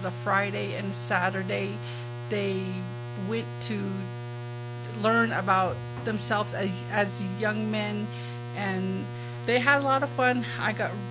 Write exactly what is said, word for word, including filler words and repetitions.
was a Friday and Saturday. They went to learn about themselves as, as young men, and they had a lot of fun. I got